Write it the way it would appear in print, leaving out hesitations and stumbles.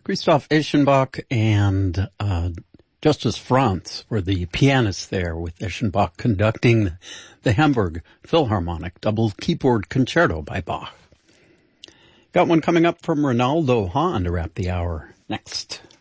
Christoph Eschenbach and Justus Franz were the pianists there, with Eschenbach conducting the Hamburg Philharmonic double keyboard concerto by Bach. Got one coming up from Ronaldo Hahn to wrap the hour next.